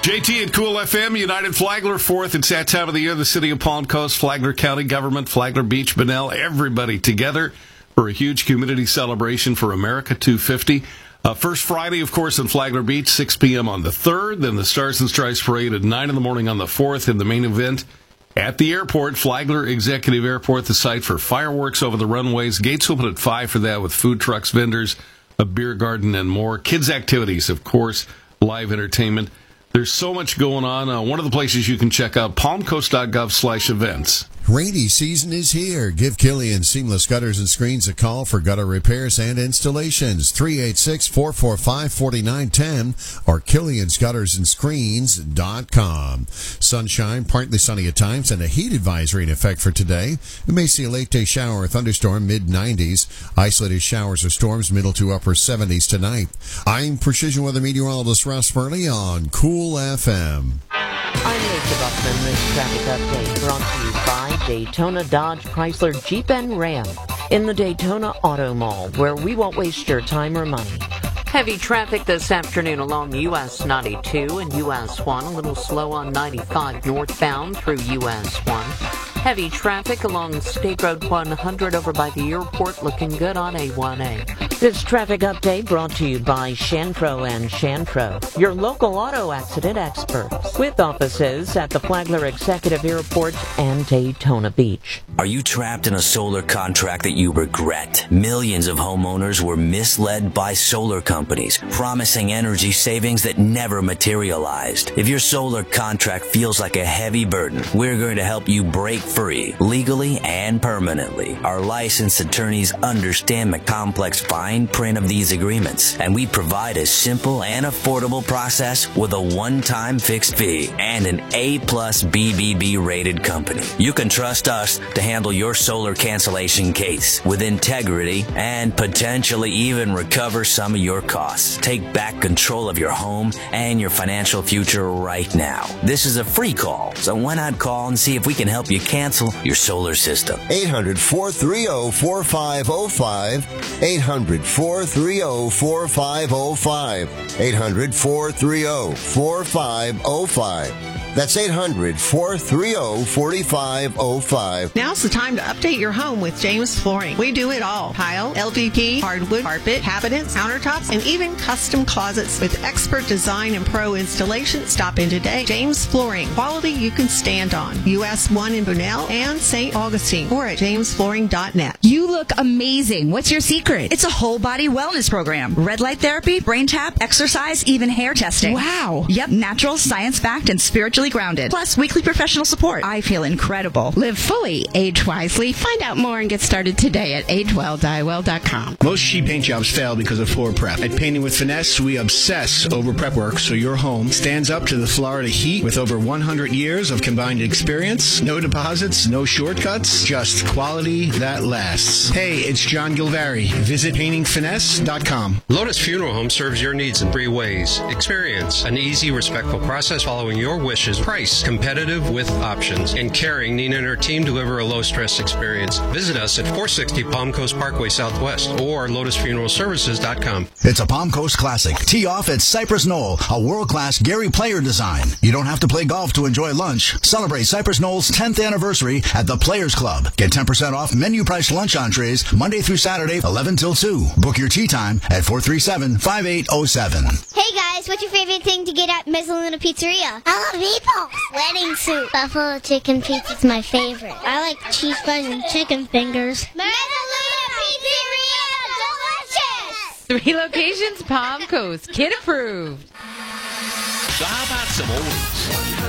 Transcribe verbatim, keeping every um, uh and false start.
J T at Cool F M, United Flagler fourth. It's that time of the year. The city of Palm Coast, Flagler County government, Flagler Beach, Bunnell, everybody together for a huge community celebration for America two fifty. Uh, first Friday, of course, in Flagler Beach, six p.m. on the third. Then the Stars and Stripes Parade at nine in the morning on the fourth. And the main event at the airport, Flagler Executive Airport, the site for fireworks over the runways. Gates open at five for that with food trucks, vendors, a beer garden, and more. Kids' activities, of course, live entertainment. There's so much going on. Uh, one of the places you can check out, palmcoast.gov slash events. Rainy season is here. Give Killian Seamless Gutters and Screens a call for gutter repairs and installations. three eight six, four four five, four nine one zero or killians gutters and screens dot com. Sunshine, partly sunny at times, and a heat advisory in effect for today. We may see a late-day shower or thunderstorm, mid nineties. Isolated showers or storms, middle to upper seventies tonight. I'm Precision Weather Meteorologist Russ Furley on Cool F M. I'm Lisa Buckman. This traffic update brought to you by Daytona Dodge Chrysler Jeep and Ram in the Daytona Auto Mall, where we won't waste your time or money. Heavy traffic this afternoon along U S ninety-two and U S one. A little slow on ninety-five northbound through U S one. Heavy traffic along State Road one hundred over by the airport, looking good on A one A. This traffic update brought to you by Shanpro and Shanpro, your local auto accident experts, with offices at the Flagler Executive Airport and Daytona Beach. Are you trapped in a solar contract that you regret? Millions of homeowners were misled by solar companies, promising energy savings that never materialized. If your solar contract feels like a heavy burden, we're going to help you break free, legally and permanently. Our licensed attorneys understand the complex fine print of these agreements, and we provide a simple and affordable process with a one-time fixed fee and an A plus B B B rated company. You can trust us to handle your solar cancellation case with integrity and potentially even recover some of your costs. Take back control of your home and your financial future right now. This is a free call, so why not call and see if we can help you cancel your solar system. eight hundred, four three zero, four five zero five. eight hundred, four three zero, four five zero five. eight hundred, four three zero, four five zero five. That's eight hundred, four three zero, four five zero five. Now's the time to update your home with James Flooring. We do it all. Tile, L V P, hardwood, carpet, cabinets, countertops, and even custom closets with expert design and pro installation. Stop in today. James Flooring. Quality you can stand on. U S one in Bunnell and Saint Augustine, or at james flooring dot net. You look amazing. What's your secret? It's a whole body wellness program. Red light therapy, brain tap, exercise, even hair testing. Wow. Yep, natural, science-backed, and spiritually grounded. Plus, weekly professional support. I feel incredible. Live fully, age wisely. Find out more and get started today at age well die well dot com. Most sheet paint jobs fail because of floor prep. At Painting with Finesse, we obsess over prep work so your home stands up to the Florida heat with over one hundred years of combined experience. No deposits, no shortcuts, just quality that lasts. Hey, it's John Gilvari. Visit painting finesse dot com. Lotus Funeral Home serves your needs in three ways. Experience, an easy, respectful process following your wishes. Price, competitive with options. And caring, Nina and her team deliver a low-stress experience. Visit us at four sixty Palm Coast Parkway Southwest or lotus funeral services dot com. It's a Palm Coast classic. Tee off at Cypress Knoll, a world-class Gary Player design. You don't have to play golf to enjoy lunch. Celebrate Cypress Knoll's tenth anniversary at the Players Club. Get ten percent off menu price lunch entrees Monday through Saturday, eleven till two. Book your tea time at four three seven, five eight zero seven. Hey guys, what's your favorite thing to get at Mezzaluna Pizzeria? I love meatballs. Wedding soup. Buffalo chicken pizza's my favorite. I like cheese fries and chicken fingers. Mezzaluna Pizzeria, delicious! Three locations, Palm Coast, kid approved. So how about some oldies?